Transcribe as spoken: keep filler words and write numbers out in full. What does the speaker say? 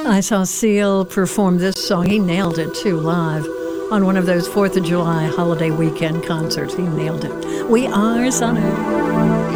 I saw Seal perform this song. He nailed it too live on one of those fourth of July holiday weekend concerts. He nailed it. We are Sonic.